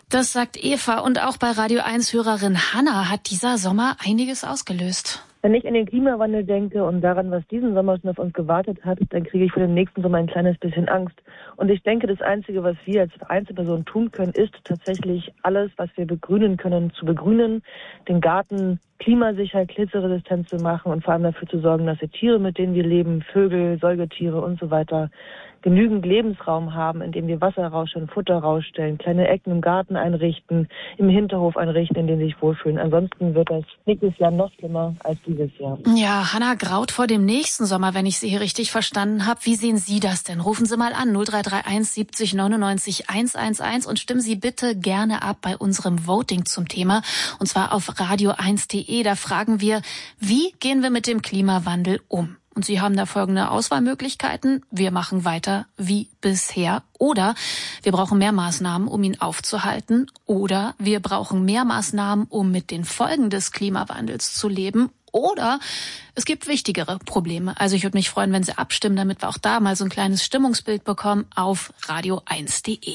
Das sagt Eva. Und auch bei Radio 1-Hörerin Hanna hat dieser Sommer einiges ausgelöst. Wenn ich an den Klimawandel denke und daran, was diesen Sommer schon auf uns gewartet hat, dann kriege ich für den nächsten Sommer ein kleines bisschen Angst. Und ich denke, das Einzige, was wir als Einzelperson tun können, ist tatsächlich alles, was wir begrünen können, zu begrünen, den Garten klimasicher, hitzeresistent zu machen und vor allem dafür zu sorgen, dass die Tiere, mit denen wir leben, Vögel, Säugetiere und so weiter, genügend Lebensraum haben, in dem wir Wasser rausstellen, Futter rausstellen, kleine Ecken im Garten einrichten, im Hinterhof einrichten, in denen sie sich wohlfühlen. Ansonsten wird das nächstes Jahr noch schlimmer als dieses Jahr. Ja, Hanna graut vor dem nächsten Sommer, wenn ich Sie hier richtig verstanden habe. Wie sehen Sie das denn? Rufen Sie mal an 0331 70 99 111 und stimmen Sie bitte gerne ab bei unserem Voting zum Thema, und zwar auf radio1.de. Da fragen wir, wie gehen wir mit dem Klimawandel um? Und Sie haben da folgende Auswahlmöglichkeiten. Wir machen weiter wie bisher. Oder wir brauchen mehr Maßnahmen, um ihn aufzuhalten. Oder wir brauchen mehr Maßnahmen, um mit den Folgen des Klimawandels zu leben. Oder es gibt wichtigere Probleme. Also ich würde mich freuen, wenn Sie abstimmen, damit wir auch da mal so ein kleines Stimmungsbild bekommen auf radio1.de.